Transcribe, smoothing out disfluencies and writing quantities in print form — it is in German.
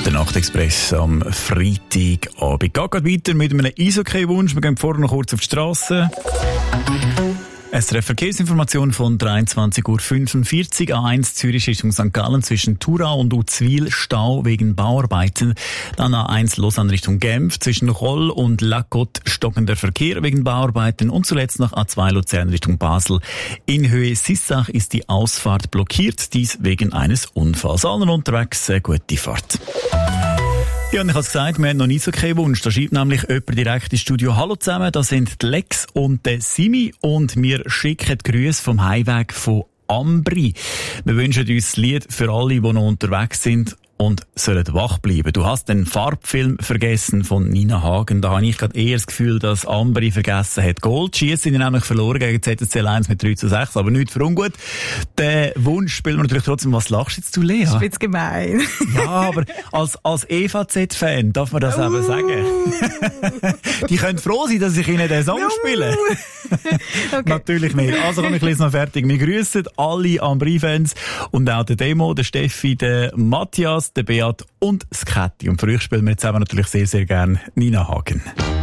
Der Nachtexpress am Freitagabend. Geht gerade weiter mit einem Eishockey-Wunsch. Wir gehen vorher noch kurz auf die Straße. SRF Verkehrsinformation von 23.45 Uhr. A1 Zürich Richtung St. Gallen zwischen Thurau und Uzwil Stau wegen Bauarbeiten. Dann A1 Lausanne Richtung Genf zwischen Roll und Lacotte stockender Verkehr wegen Bauarbeiten. Und zuletzt noch A2 Luzern Richtung Basel. In Höhe Sissach ist die Ausfahrt blockiert, dies wegen eines Unfalls. Allen unterwegs, gute Fahrt. Ja, und ich habe es gesagt, wir haben noch nie so keinen Wunsch. Da schreibt nämlich jemand direkt ins Studio. Hallo zusammen, das sind die Lex und der Simi und wir schicken die Grüße vom Heimweg von Ambri. Wir wünschen uns das Lied für alle, die noch unterwegs sind und sollen wach bleiben. Du hast den Farbfilm vergessen von Nina Hagen. Da habe ich gerade eher das Gefühl, dass Ambri vergessen hat. Goldschießen sind nämlich verloren gegen ZSC 1 mit 3:6, aber nicht für ungut. Den Wunsch spielen wir natürlich trotzdem. Was lachst jetzt du, Lea? Das ist jetzt gemein. Ja, aber als EVZ-Fan darf man das eben sagen. Die können froh sein, dass ich ihnen den Song spiele. Okay. Natürlich nicht. Also komm, ich lese noch fertig. Wir grüßen alle Ambri-Fans und auch den Demo, den Steffi, den Matthias, den Beat und das Käthi. Und für euch spielen wir jetzt eben natürlich sehr, sehr gerne Nina Hagen.